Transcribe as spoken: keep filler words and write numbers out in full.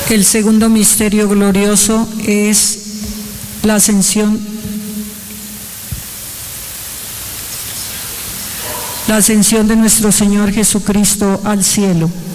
El segundo misterio glorioso es la ascensión, la ascensión de nuestro Señor Jesucristo al cielo.